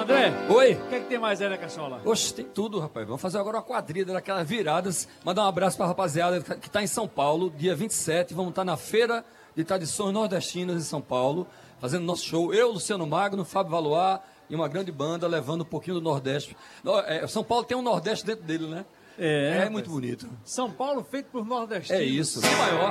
André, Oi. o que é que tem mais aí na cachola? Oxe, tem tudo, rapaz. Vamos fazer agora uma quadrilha daquelas viradas. Mandar um abraço pra rapaziada que tá em São Paulo, dia 27. Vamos estar na Feira de Tradições Nordestinas em São Paulo, fazendo nosso show. Eu, Luciano Magno, Fábio Valois e uma grande banda levando um pouquinho do Nordeste. São Paulo tem um Nordeste dentro dele, né? É muito bonito. São Paulo feito por nordestinos. É isso. Sem maior.